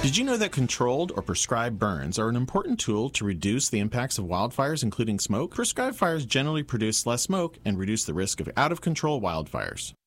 Did you know that controlled or prescribed burns are an important tool to reduce the impacts of wildfires, including smoke? Prescribed fires generally produce less smoke and reduce the risk of out-of-control wildfires.